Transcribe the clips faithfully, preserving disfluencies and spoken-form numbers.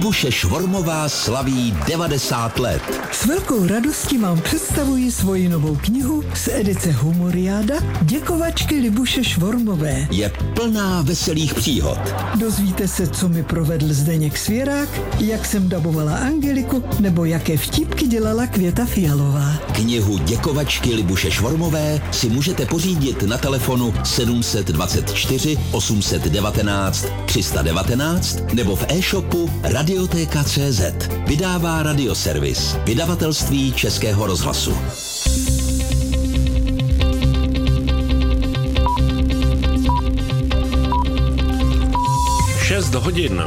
Libuše Švormová slaví devadesát let. S velkou radostí vám představuji svoji novou knihu z edice Humoriáda Děkovačky Libuše Švormové. Je plná veselých příhod. Dozvíte se, co mi provedl Zdeněk Svěrák, jak jsem dabovala Angeliku, nebo jaké vtípky dělala Květa Fialová. Knihu Děkovačky Libuše Švormové si můžete pořídit na telefonu sedm dva čtyři osm jedna devět tři jedna devět nebo v e-shopu Radiotéka tečka cé zet. Vydává Radioservis, vydavatelství Českého rozhlasu. šest hodin.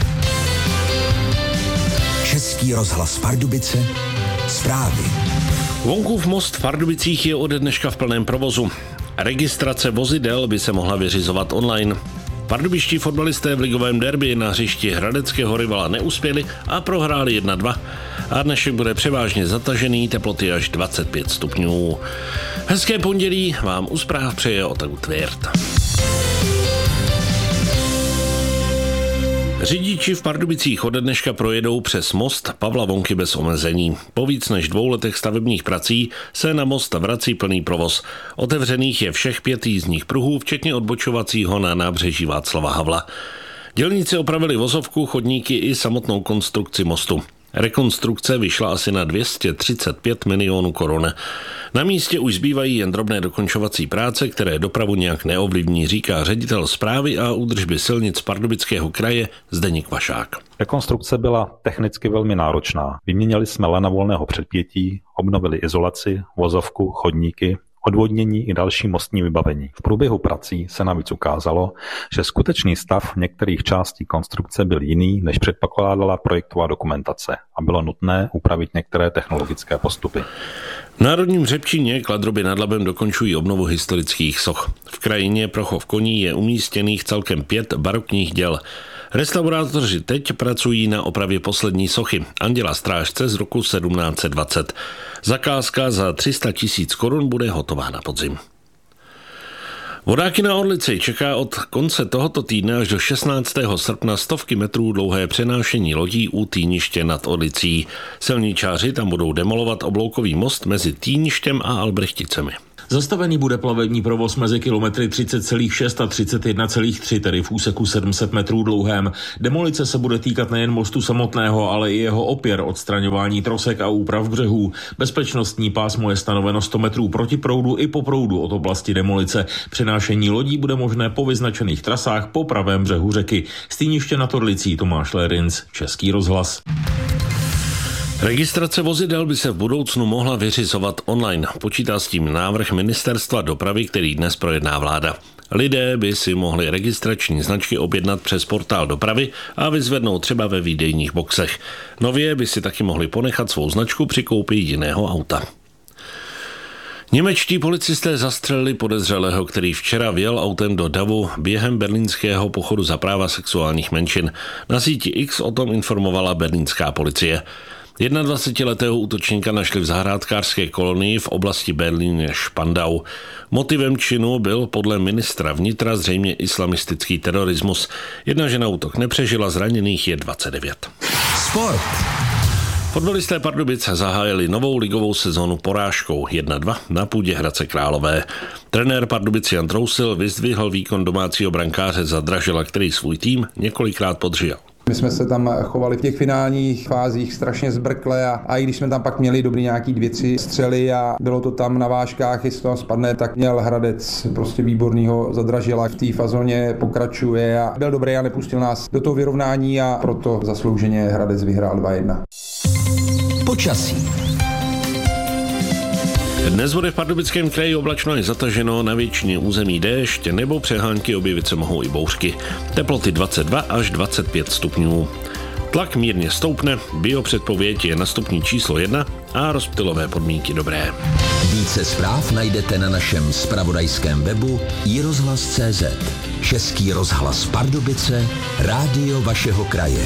Český rozhlas Pardubice, zprávy. Vonkův most v Pardubicích je ode dneška v plném provozu. Registrace vozidel by se mohla vyřizovat online. Pardubičtí fotbalisté v ligovém derby na hřišti hradeckého rivala neuspěli a prohráli jedna dva. A dnešek bude převážně zatažený, teploty až dvacet pět stupňů. Hezké pondělí vám u zpráv přeje Otaku Tvěrt. Řidiči v Pardubicích ode dneška projedou přes most Pavla Vonky bez omezení. Po víc než dvou letech stavebních prací se na most vrací plný provoz. Otevřených je všech pět jízdních pruhů, včetně odbočovacího na nábřeží Václava Havla. Dělníci opravili vozovku, chodníky i samotnou konstrukci mostu. Rekonstrukce vyšla asi na dvě stě třicet pět milionů korun. Na místě už zbývají jen drobné dokončovací práce, které dopravu nějak neovlivní, říká ředitel správy a údržby silnic Pardubického kraje Zdeněk Vašák. Rekonstrukce byla technicky velmi náročná. Vyměnili jsme lana volného předpětí, obnovili izolaci, vozovku, chodníky, odvodnění i další mostní vybavení. V průběhu prací se navíc ukázalo, že skutečný stav některých částí konstrukce byl jiný, než předpokládala projektová dokumentace a bylo nutné upravit některé technologické postupy. V Národním Hřebčíně Kladruby nad Labem dokončují obnovu historických soch. V krajině pro chov koní je umístěných celkem pět barokních děl. Restaurátoři teď pracují na opravě poslední sochy Anděla Strážce z roku sedmnáct dvacet. Zakázka za tři sta tisíc korun bude hotová na podzim. Vodáky na Orlici čeká od konce tohoto týdne až do šestnáctého srpna stovky metrů dlouhé přenášení lodí u Týniště nad Orlicí. Silničáři tam budou demolovat obloukový most mezi Týništěm a Albrechticemi. Zastavený bude plavební provoz mezi kilometry třicet celá šest a třicet jedna celá tři, tedy v úseku sedm set metrů dlouhém. Demolice se bude týkat nejen mostu samotného, ale i jeho opěr, odstraňování trosek a úprav břehů. Bezpečnostní pásmo je stanoveno sto metrů proti proudu i po proudu od oblasti demolice. Přenášení lodí bude možné po vyznačených trasách po pravém břehu řeky. Z Týniště nad Orlicí Tomáš Lérinc, Český rozhlas. Registrace vozidel by se v budoucnu mohla vyřizovat online. Počítá s tím návrh Ministerstva dopravy, který dnes projedná vláda. Lidé by si mohli registrační značky objednat přes portál dopravy a vyzvednout třeba ve výdejních boxech. Nově by si taky mohli ponechat svou značku při koupi jiného auta. Němečtí policisté zastřelili podezřelého, který včera vjel autem do davu během berlínského pochodu za práva sexuálních menšin. Na síti X o tom informovala berlínská policie. dvacetiletého útočníka našli v zahrádkářské kolonii v oblasti Berlíně Spandau. Motivem činu byl podle ministra vnitra zřejmě islamistický terorismus. Jedna žena útok nepřežila, zraněných je dvacet devět. Sport. Fotbalisté Pardubic zahájili novou ligovou sezónu porážkou jedna dva na půdě Hradce Králové. Trenér Pardubic Jan Trousil vyzdvihl výkon domácího brankáře Zadražila, který svůj tým několikrát podržel. My jsme se tam chovali v těch finálních fázích strašně zbrkle a, a i když jsme tam pak měli dobrý nějaký dvě, tři střely a bylo to tam na vážkách, jestli to spadne, tak měl Hradec prostě výbornýho Zadražila. V té fazóně pokračuje a byl dobrý a nepustil nás do toho vyrovnání a proto zaslouženě Hradec vyhrál dva jedna. Počasí. Dnes bude v Pardubickém kraji oblačno i zataženo, na většině území déšť nebo přehánky, objevit se mohou i bouřky. Teploty dvacet dva až dvacet pět stupňů. Tlak mírně stoupne, biopředpověď je na stupni číslo jedna a rozptylové podmínky dobré. Více zpráv najdete na našem zpravodajském webu i rozhlas tečka cé zet. Český rozhlas Pardubice, rádio vašeho kraje.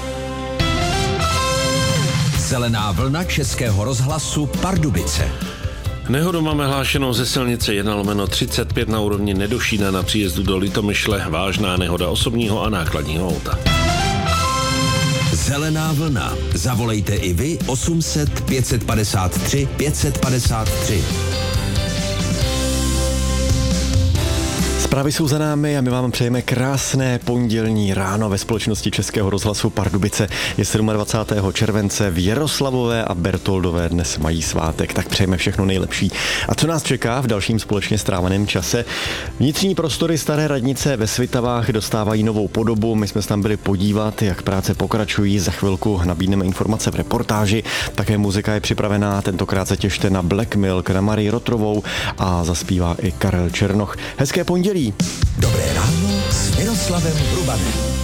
Zelená vlna Českého rozhlasu Pardubice. Nehodu máme hlášenou ze silnice jedna lomeno třicet pět na úrovni Nedošína na příjezdu do Litomyšle. Vážná nehoda osobního a nákladního auta. Zelená vlna. Zavolejte i vy osm set pět padesát tři pět padesát tři. Zprávy jsou za námi a my vám přejeme krásné pondělní ráno ve společnosti Českého rozhlasu Pardubice. Je dvacátého sedmého července, v Jaroslavové a Bertoldové dnes mají svátek, tak přejeme všechno nejlepší. A co nás čeká v dalším společně stráveném čase? Vnitřní prostory Staré radnice ve Svitavách dostávají novou podobu. My jsme se tam byli podívat, jak práce pokračují. Za chvilku nabídneme informace v reportáži. Také muzika je připravená. Tentokrát se těšte na Black Milk, na Marii Rotrovou a zaspívá i Karel Černoch. Hezké pondělí. Dobré ráno s Miroslavem Hrubanem.